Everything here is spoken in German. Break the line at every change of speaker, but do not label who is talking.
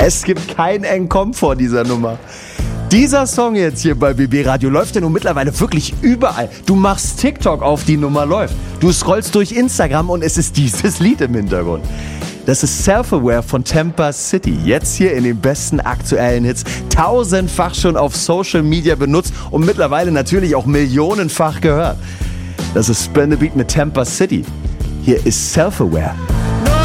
Es gibt kein Entkommen vor dieser Nummer. Dieser Song jetzt hier bei BB Radio läuft ja nun mittlerweile wirklich überall. Du machst TikTok auf, die Nummer läuft. Du scrollst durch Instagram und es ist dieses Lied im Hintergrund. Das ist Self-Aware von Tampa City. Jetzt hier in den besten aktuellen Hits. Tausendfach schon auf Social Media benutzt und mittlerweile natürlich auch millionenfach gehört. Das ist Spin the Beat mit Tampa City. Hier ist Self-Aware.